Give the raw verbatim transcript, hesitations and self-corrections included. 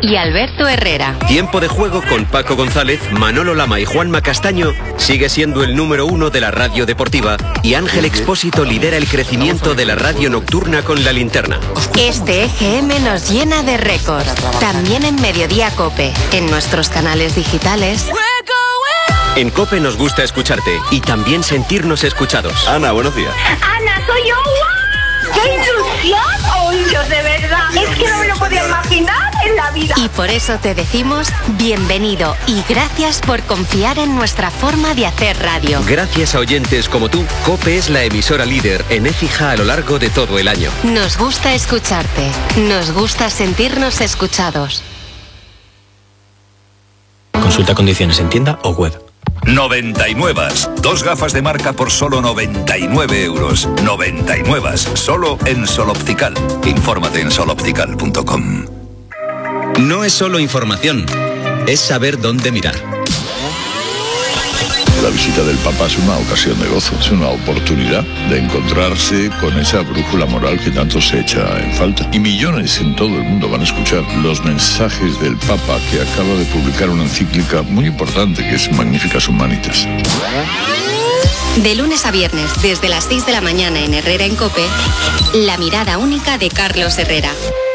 y Alberto Herrera. Tiempo de juego con Paco González, Manolo Lama y Juanma Castaño sigue siendo el número uno de la radio deportiva y Ángel Expósito lidera el crecimiento de la radio nocturna con La Linterna. Este E G M nos llena de récords. También en Mediodía COPE, en nuestros canales digitales. En COPE nos gusta escucharte y también sentirnos escuchados. Ana, buenos días. Ana, soy yo. ¡Wow! ¡Qué ilusión! ¡Oh, Dios, de verdad! Es que no me lo podía imaginar en la vida. Y por eso te decimos bienvenido y gracias por confiar en nuestra forma de hacer radio. Gracias a oyentes como tú, COPE es la emisora líder en Écija a lo largo de todo el año. Nos gusta escucharte. Nos gusta sentirnos escuchados. Consulta condiciones en tienda o web. noventa y nueve. Dos gafas de marca por solo noventa y nueve euros. noventa y nueve. Solo en Sol Optical. Infórmate en sol optical punto com. No es solo información, es saber dónde mirar. La visita del Papa es una ocasión de gozo, es una oportunidad de encontrarse con esa brújula moral que tanto se echa en falta. Y millones en todo el mundo van a escuchar los mensajes del Papa, que acaba de publicar una encíclica muy importante que es Magnificas Humanitas. De lunes a viernes, desde las seis de la mañana en Herrera en COPE, la mirada única de Carlos Herrera.